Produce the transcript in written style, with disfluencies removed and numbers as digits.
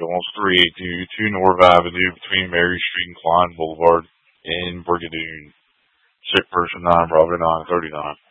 almost 382 North Avenue between Mary Street and Klein Boulevard in Brigadoon. Sick person 9 Bravo 939.